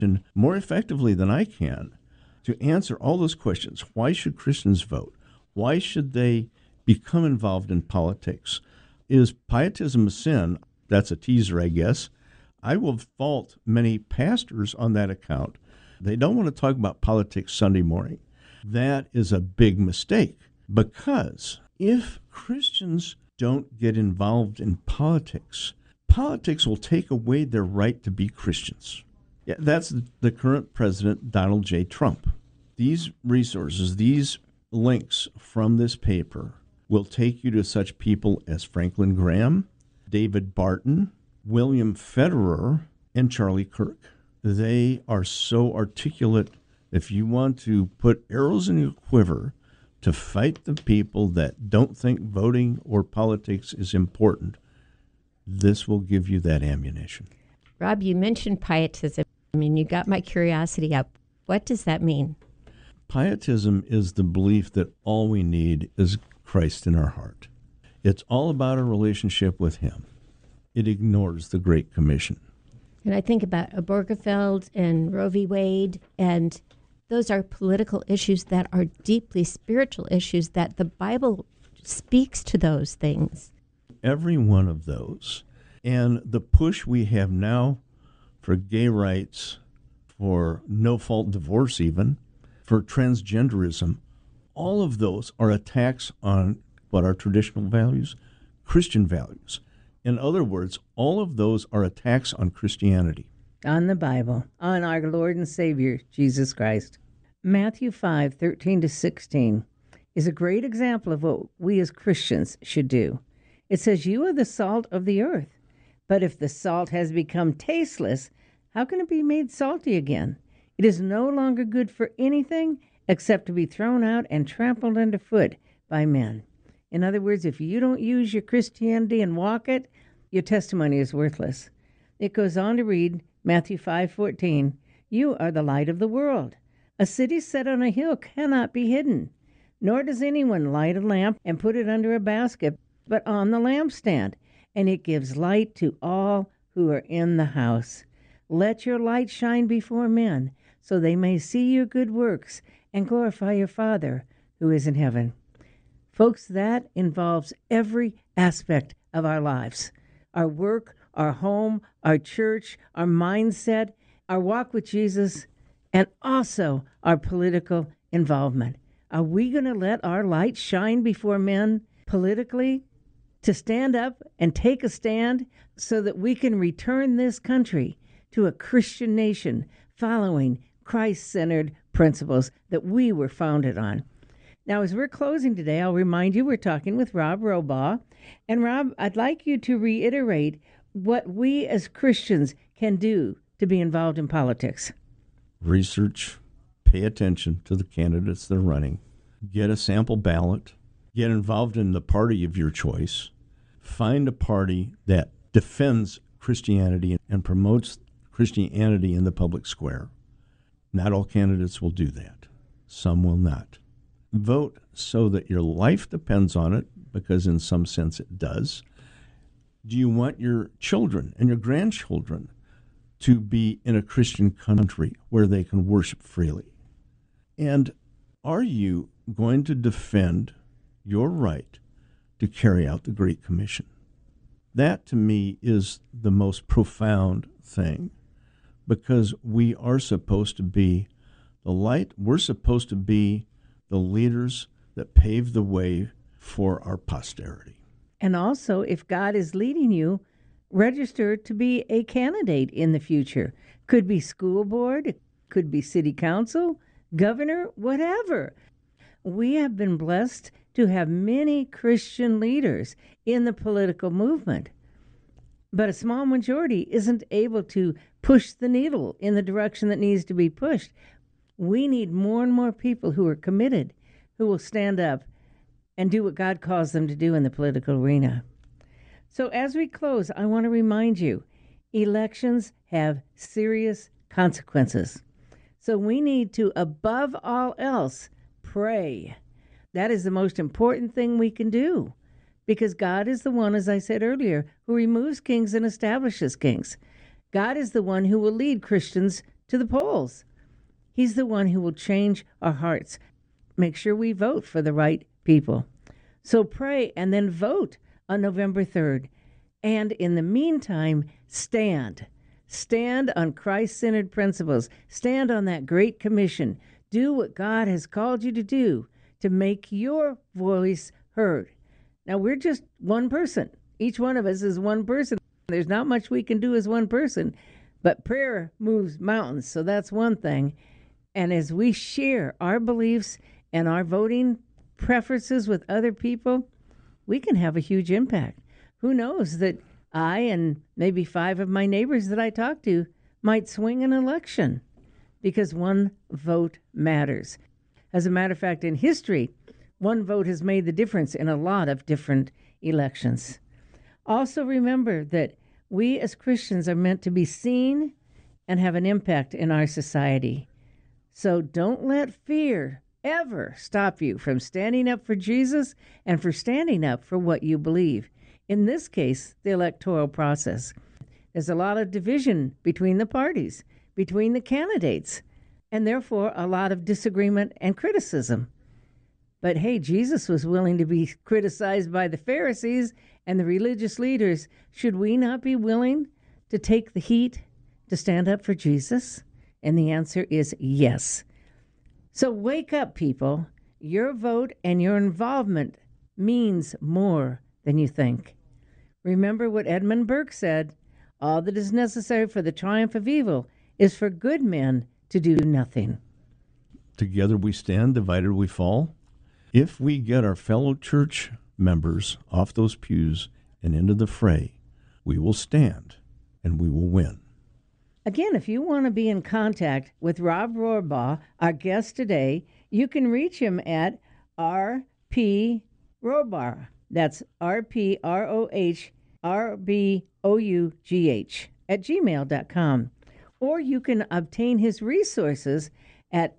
and more effectively than I can to answer all those questions. Why should Christians vote? Why should they become involved in politics? Is pietism a sin? That's a teaser, I guess. I will fault many pastors on that account. They don't want to talk about politics Sunday morning. That is a big mistake, because if Christians don't get involved in politics, politics will take away their right to be Christians. Yeah, that's the current president, Donald J. Trump. These resources, these links from this paper will take you to such people as Franklin Graham, David Barton, William Federer, and Charlie Kirk. They are so articulate. If you want to put arrows in your quiver to fight the people that don't think voting or politics is important, this will give you that ammunition. Rob, you mentioned pietism. I mean, you got my curiosity up. What does that mean? Pietism is the belief that all we need is Christ in our heart. It's all about a relationship with Him. It ignores the Great Commission. And I think about Obergefell and Roe v. Wade, and those are political issues that are deeply spiritual issues, that the Bible speaks to those things. Every one of those. And the push we have now for gay rights, for no-fault divorce even, for transgenderism, all of those are attacks on what are traditional values, Christian values. In other words, all of those are attacks on Christianity. On the Bible, on our Lord and Savior, Jesus Christ. Matthew 5:13-16 is a great example of what we as Christians should do. It says, "You are the salt of the earth, but if the salt has become tasteless, how can it be made salty again? It is no longer good for anything except to be thrown out and trampled underfoot by men." In other words, if you don't use your Christianity and walk it, your testimony is worthless. It goes on to read, Matthew 5:14, "You are the light of the world. A city set on a hill cannot be hidden, nor does anyone light a lamp and put it under a basket, but on the lampstand, and it gives light to all who are in the house. Let your light shine before men, so they may see your good works and glorify your Father who is in heaven." Folks, that involves every aspect of our lives. Our work, our home, our church, our mindset, our walk with Jesus, and also our political involvement. Are we going to let our light shine before men politically to stand up and take a stand so that we can return this country to a Christian nation following Christ-centered principles that we were founded on? Now, as we're closing today, I'll remind you we're talking with Rob Robaugh. And Rob, I'd like you to reiterate what we as Christians can do to be involved in politics. Research, pay attention to the candidates they're running, get a sample ballot, get involved in the party of your choice, find a party that defends Christianity and promotes Christianity in the public square. Not all candidates will do that. Some will not. Vote so that your life depends on it, because in some sense it does. Do you want your children and your grandchildren to be in a Christian country where they can worship freely? And are you going to defend your right to carry out the Great Commission? That, to me, is the most profound thing, because we are supposed to be the light. We're supposed to be the leaders that pave the way for our posterity. And also, if God is leading you, register to be a candidate in the future. Could be school board, could be city council, governor, whatever. We have been blessed to have many Christian leaders in the political movement. But a small majority isn't able to push the needle in the direction that needs to be pushed. We need more and more people who are committed, who will stand up and do what God calls them to do in the political arena. So as we close, I want to remind you, elections have serious consequences. So we need to, above all else, pray. That is the most important thing we can do, because God is the one, as I said earlier, who removes kings and establishes kings. God is the one who will lead Christians to the polls. He's the one who will change our hearts. Make sure we vote for the right people. So pray and then vote on November 3rd. And in the meantime, stand. Stand on Christ-centered principles. Stand on that Great Commission. Do what God has called you to do to make your voice heard. Now, we're just one person. Each one of us is one person. There's not much we can do as one person, but prayer moves mountains, so that's one thing. And as we share our beliefs and our voting preferences with other people, we can have a huge impact. Who knows that I and maybe 5 of my neighbors that I talk to might swing an election because one vote matters. As a matter of fact, in history, one vote has made the difference in a lot of different elections. Also remember that we as Christians are meant to be seen and have an impact in our society. So don't let fear ever stop you from standing up for Jesus and for standing up for what you believe. In this case, the electoral process. There's a lot of division between the parties, between the candidates, and therefore a lot of disagreement and criticism. But hey, Jesus was willing to be criticized by the Pharisees and the religious leaders. Should we not be willing to take the heat to stand up for Jesus? And the answer is yes. So wake up, people. Your vote and your involvement means more than you think. Remember what Edmund Burke said, all that is necessary for the triumph of evil is for good men to do nothing. Together we stand, divided we fall. If we get our fellow church members off those pews and into the fray, we will stand and we will win. Again, if you want to be in contact with Rob Rohrbaugh, our guest today, you can reach him at R.P. Rohrbaugh. That's RPROHRBOUGH at gmail.com. Or you can obtain his resources at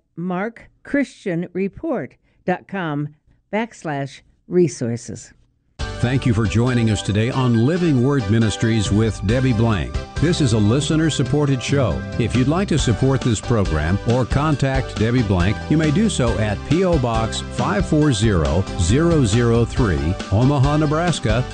markchristianreport.com/resources. Thank you for joining us today on Living Word Ministries with Debbie Blank. This is a listener-supported show. If you'd like to support this program or contact Debbie Blank, you may do so at P.O. Box 540003, Omaha, Nebraska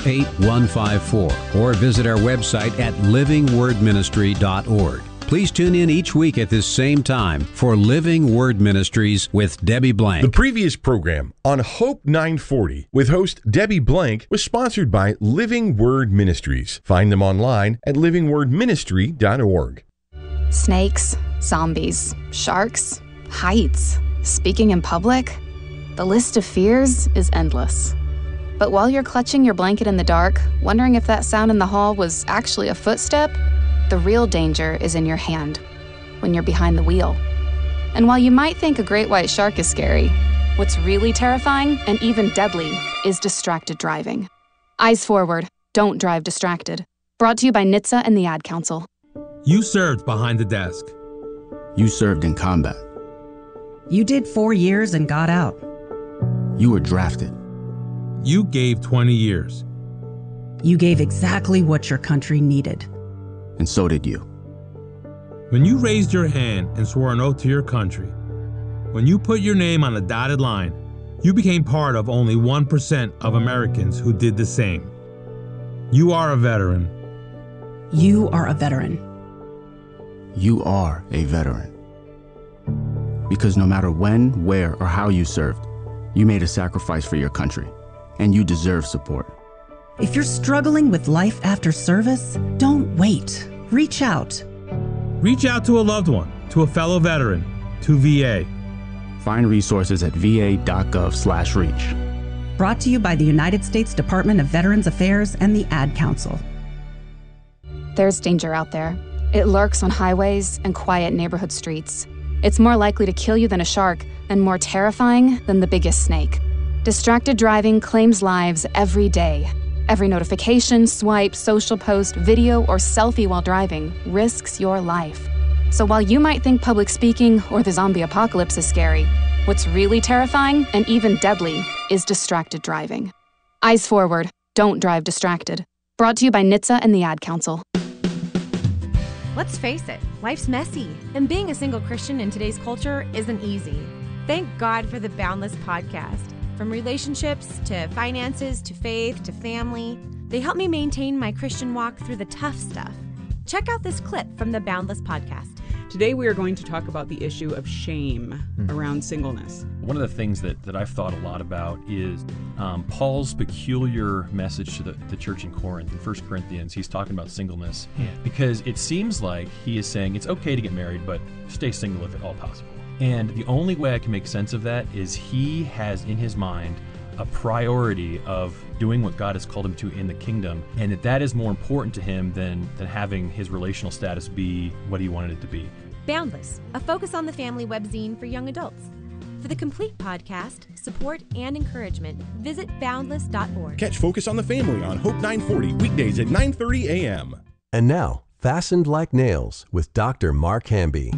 68154, or visit our website at livingwordministry.org. Please tune in each week at this same time for Living Word Ministries with Debbie Blank. The previous program on Hope 940 with host Debbie Blank was sponsored by Living Word Ministries. Find them online at livingwordministry.org. Snakes, zombies, sharks, heights, speaking in public. The list of fears is endless. But while you're clutching your blanket in the dark, wondering if that sound in the hall was actually a footstep, the real danger is in your hand, when you're behind the wheel. And while you might think a great white shark is scary, what's really terrifying and even deadly is distracted driving. Eyes forward, don't drive distracted. Brought to you by NHTSA and the Ad Council. You served behind the desk. You served in combat. You did 4 years and got out. You were drafted. You gave 20 years. You gave exactly what your country needed. And so did you. When you raised your hand and swore an oath to your country, when you put your name on a dotted line, you became part of only 1% of Americans who did the same. You are a veteran. You are a veteran. You are a veteran. Because no matter when, where, or how you served, you made a sacrifice for your country, and you deserve support. If you're struggling with life after service, don't wait. Reach out. Reach out to a loved one, to a fellow veteran, to VA. Find resources at va.gov/reach. Brought to you by the United States Department of Veterans Affairs and the Ad Council. There's danger out there. It lurks on highways and quiet neighborhood streets. It's more likely to kill you than a shark and more terrifying than the biggest snake. Distracted driving claims lives every day. Every notification, swipe, social post, video, or selfie while driving risks your life. So while you might think public speaking or the zombie apocalypse is scary, what's really terrifying and even deadly is distracted driving. Eyes forward, don't drive distracted. Brought to you by NHTSA and the Ad Council. Let's face it, life's messy, and being a single Christian in today's culture isn't easy. Thank God for the Boundless podcast. From relationships to finances to faith to family, they help me maintain my Christian walk through the tough stuff. Check out this clip from the Boundless podcast. Today we are going to talk about the issue of shame around singleness. One of the things that I've thought a lot about is Paul's peculiar message to the church in Corinth. In 1 Corinthians, he's talking about singleness because it seems like he is saying it's okay to get married, but stay single if at all possible. And the only way I can make sense of that is he has in his mind a priority of doing what God has called him to in the kingdom, and that is more important to him than having his relational status be what he wanted it to be. Boundless, a focus on the family webzine for young adults. For the complete podcast, support, and encouragement, visit boundless.org. Catch Focus on the Family on Hope 940, weekdays at 9:30 a.m. And now, Fastened Like Nails with Dr. Mark Hamby.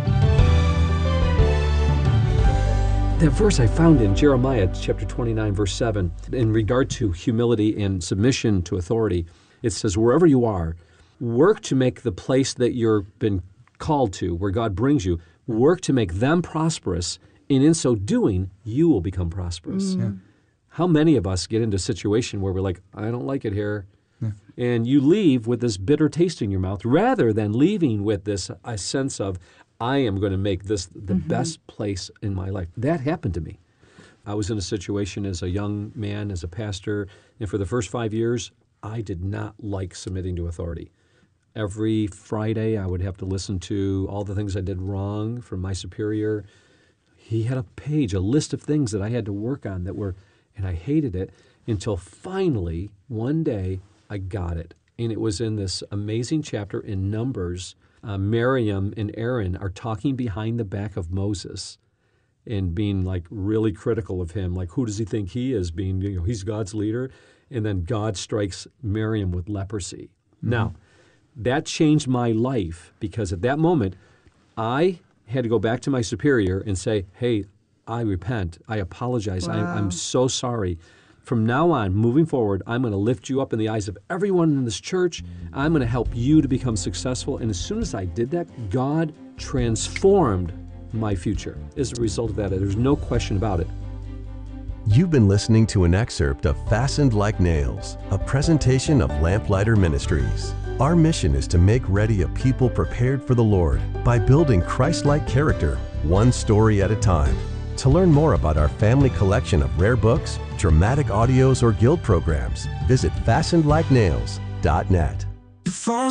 The verse I found in Jeremiah chapter 29, verse 7, in regard to humility and submission to authority, it says, wherever you are, work to make the place that you've been called to, where God brings you, work to make them prosperous, and in so doing, you will become prosperous. Yeah. How many of us get into a situation where we're like, I don't like it here, and you leave with this bitter taste in your mouth, rather than leaving with a sense of, I am going to make this the best place in my life. That happened to me. I was in a situation as a young man, as a pastor, and for the first 5 years, I did not like submitting to authority. Every Friday, I would have to listen to all the things I did wrong from my superior. He had a list of things that I had to work on and I hated it until finally, one day, I got it. And it was in this amazing chapter in Numbers. Miriam and Aaron are talking behind the back of Moses and being like really critical of him. Like, who does he think he is? Being, he's God's leader. And then God strikes Miriam with leprosy. Now, that changed my life because at that moment, I had to go back to my superior and say, hey, I repent. I apologize. Wow. I'm so sorry. From now on, moving forward, I'm going to lift you up in the eyes of everyone in this church. I'm going to help you to become successful. And as soon as I did that, God transformed my future. As a result of that, there's no question about it. You've been listening to an excerpt of Fastened Like Nails, a presentation of Lamplighter Ministries. Our mission is to make ready a people prepared for the Lord by building Christ-like character, one story at a time. To learn more about our family collection of rare books, dramatic audios, or guild programs, visit fastenedlikenails.net.